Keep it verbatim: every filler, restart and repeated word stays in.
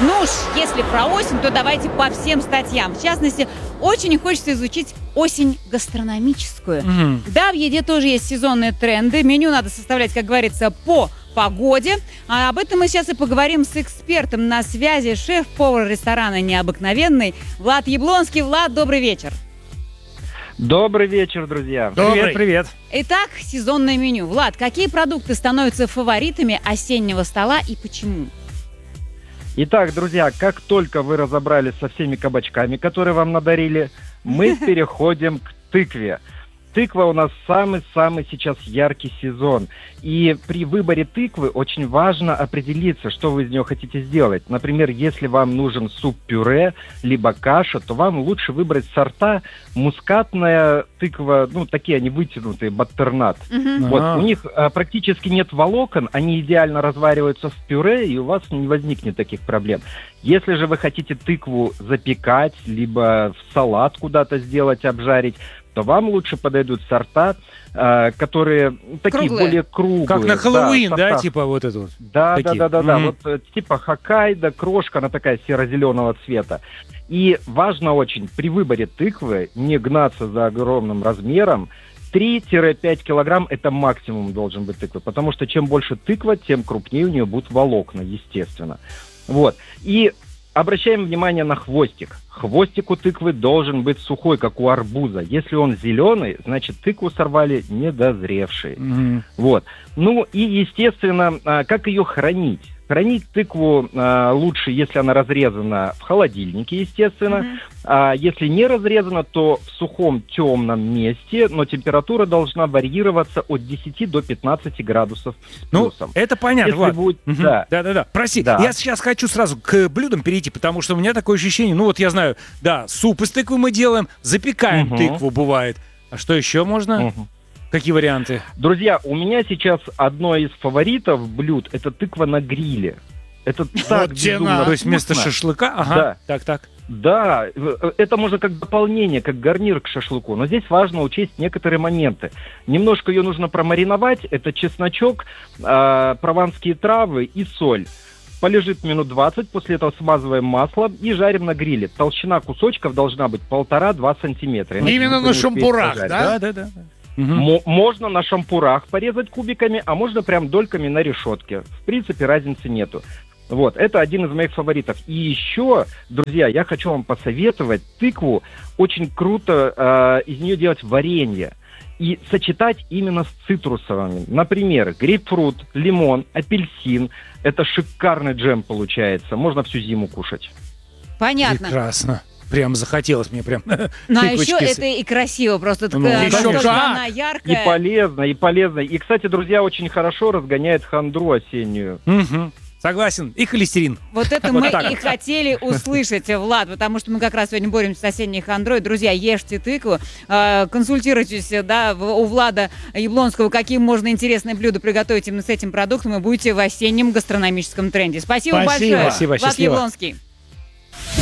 Ну уж, если про осень, то давайте по всем статьям. В частности, очень хочется изучить осень гастрономическую. Угу. Да, в еде тоже есть сезонные тренды. Меню надо составлять, как говорится, по погоде. А об этом мы сейчас и поговорим с экспертом. На связи шеф-повар ресторана «Необыкновенный» Влад Яблонский. Влад, добрый вечер. Добрый вечер, друзья. Добрый. Привет, привет. Итак, сезонное меню. Влад, какие продукты становятся фаворитами осеннего стола и почему? Итак, друзья, как только вы разобрались со всеми кабачками, которые вам надарили, мы переходим к тыкве. Тыква у нас самый-самый сейчас яркий сезон. И при выборе тыквы очень важно определиться, что вы из нее хотите сделать. Например, если вам нужен суп-пюре, либо каша, то вам лучше выбрать сорта мускатная тыква, ну, такие они вытянутые, баттернат. Мгм. Вот, А. у них а, практически нет волокон, они идеально развариваются в пюре, и у вас не возникнет таких проблем. Если же вы хотите тыкву запекать, либо в салат куда-то сделать, обжарить, то вам лучше подойдут сорта, э, которые такие Круглые. более круглые. Как на Хэллоуин, да, сорта. типа вот это вот? Да, да, такие? да, да, да. Мгм. Вот э, типа Хоккайдо, крошка, она такая серо-зеленого цвета. И важно очень при выборе тыквы не гнаться за огромным размером. три-пять килограмм – это максимум должен быть тыквы, потому что чем больше тыква, тем крупнее у нее будут волокна, естественно. Вот. И обращаем внимание на хвостик. Хвостик у тыквы должен быть сухой, как у арбуза. Если он зеленый, значит, тыкву сорвали недозревшие. Мгм. Вот. Ну и, естественно, а, как ее хранить? Хранить тыкву а, лучше, если она разрезана в холодильнике, естественно. Мгм. А если не разрезана, то в сухом темном месте, но температура должна варьироваться от десяти до пятнадцати градусов с Ну, плюсом. это понятно, Если Влад. будет- Мгм. да. Да-да-да. Прости, Да. я сейчас хочу сразу к блюдам перейти, потому что у меня такое ощущение, ну вот я знаю, да, суп из тыквы мы делаем, запекаем Мгм. тыкву, бывает. А что еще можно? Мгм. Какие варианты? Друзья, у меня сейчас одно из фаворитов блюд – это тыква на гриле. Это так Вот те безумно на- То есть вместо вкусно. шашлыка? Ага, Да. так-так. Да, э, это можно как дополнение, как гарнир к шашлыку. Но здесь важно учесть некоторые моменты. Немножко ее нужно промариновать. Это чесночок, э, прованские травы и соль. Полежит минут двадцать, после этого смазываем маслом и жарим на гриле. Толщина кусочков должна быть полтора-два сантиметра. иначе Именно никто на не успеет шампурах, пожарить. да? Да-да-да. Мгм. Мо- Можно на шампурах порезать кубиками, а можно прям дольками на решетке. В принципе, разницы нету. Вот, это один из моих фаворитов. И еще, друзья, я хочу вам посоветовать тыкву. Очень круто э, из нее делать варенье. И сочетать именно с цитрусовыми. Например, грейпфрут, лимон, апельсин. Это шикарный джем получается. Можно всю зиму кушать. Понятно. Прекрасно. Прям захотелось мне прям. Ну, а еще тыквочки с- это и красиво просто. Ну, такая, еще настолько как! она И яркая. полезно, и полезно. И, кстати, друзья, очень хорошо разгоняет хандру осеннюю. Мгм. Согласен. И холестерин. Вот это Вот мы так и вот. хотели услышать, Влад, потому что мы как раз сегодня боремся с осенней хандрой. Друзья, ешьте тыкву, э, консультируйтесь, да, в- у Влада Яблонского, какие можно интересные блюда приготовить именно с этим продуктом, и будете в осеннем гастрономическом тренде. Спасибо, Спасибо. большое. Спасибо, Влад счастливо. Яблонский.